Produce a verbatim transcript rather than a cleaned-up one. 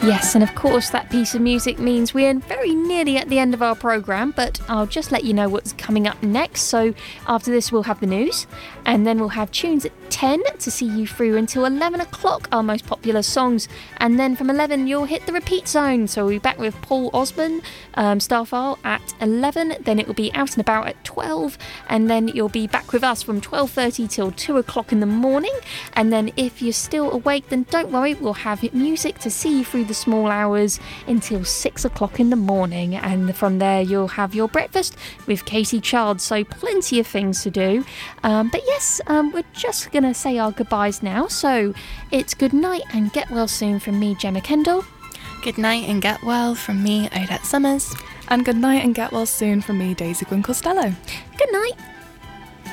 Yes, and of course that piece of music means we're very nearly at the end of our programme, but I'll just let you know what's coming up next. So after this we'll have the news, and then we'll have tunes at ten to see you through until eleven o'clock, our most popular songs, and then from eleven you'll hit the repeat zone. So we'll be back with Paul Osborne, um, Starfile at eleven, then it will be Out and About at twelve, and then you'll be back with us from twelve thirty till two o'clock in the morning. And then if you're still awake, then don't worry, we'll have music to see you through the small hours until six o'clock in the morning, and from there you'll have your breakfast with Casey Chard. So plenty of things to do, um, but yes, um, we're just gonna say our goodbyes now. So it's good night and get well soon from me, Gemma Kendall. Good night and get well from me, Odette Summers. And good night and get well soon from me, Daisy Gwynn Costello. Good night.